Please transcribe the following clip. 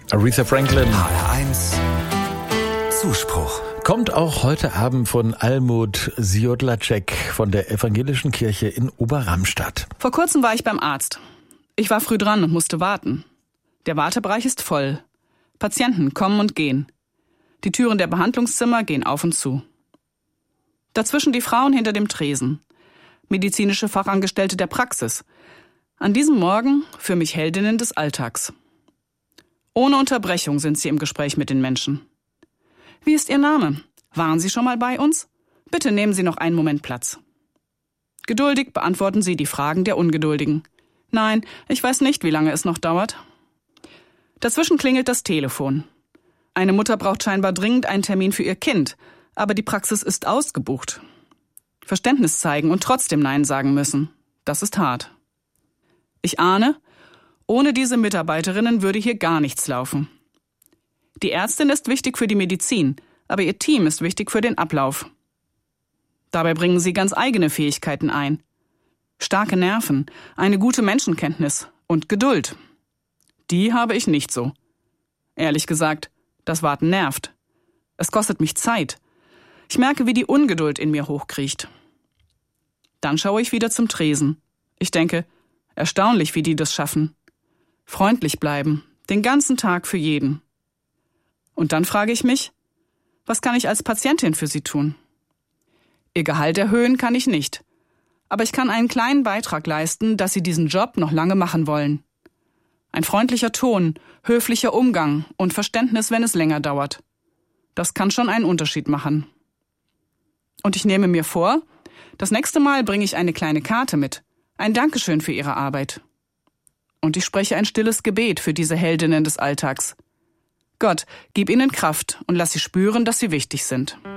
Aretha Franklin. HR1 Zuspruch. Kommt auch heute Abend von Almut Siodlacek von der Evangelischen Kirche in Oberramstadt. Vor kurzem war ich beim Arzt. Ich war früh dran und musste warten. Der Wartebereich ist voll. Patienten kommen und gehen. Die Türen der Behandlungszimmer gehen auf und zu. Dazwischen die Frauen hinter dem Tresen. Medizinische Fachangestellte der Praxis. An diesem Morgen für mich Heldinnen des Alltags. Ohne Unterbrechung sind sie im Gespräch mit den Menschen. Wie ist Ihr Name? Waren Sie schon mal bei uns? Bitte nehmen Sie noch einen Moment Platz. Geduldig beantworten Sie die Fragen der Ungeduldigen. Nein, ich weiß nicht, wie lange es noch dauert. Dazwischen klingelt das Telefon. Eine Mutter braucht scheinbar dringend einen Termin für ihr Kind, aber die Praxis ist ausgebucht. Verständnis zeigen und trotzdem Nein sagen müssen. Das ist hart. Ich ahne, ohne diese Mitarbeiterinnen würde hier gar nichts laufen. Die Ärztin ist wichtig für die Medizin, aber ihr Team ist wichtig für den Ablauf. Dabei bringen sie ganz eigene Fähigkeiten ein. Starke Nerven, eine gute Menschenkenntnis und Geduld. Die habe ich nicht so. Ehrlich gesagt, das Warten nervt. Es kostet mich Zeit. Ich merke, wie die Ungeduld in mir hochkriecht. Dann schaue ich wieder zum Tresen. Ich denke, erstaunlich, wie die das schaffen. Freundlich bleiben, den ganzen Tag für jeden. Und dann frage ich mich, was kann ich als Patientin für sie tun? Ihr Gehalt erhöhen kann ich nicht. Aber ich kann einen kleinen Beitrag leisten, dass sie diesen Job noch lange machen wollen. Ein freundlicher Ton, höflicher Umgang und Verständnis, wenn es länger dauert. Das kann schon einen Unterschied machen. Und ich nehme mir vor, das nächste Mal bringe ich eine kleine Karte mit. Ein Dankeschön für ihre Arbeit. Und ich spreche ein stilles Gebet für diese Heldinnen des Alltags. Gott, gib ihnen Kraft und lass sie spüren, dass sie wichtig sind.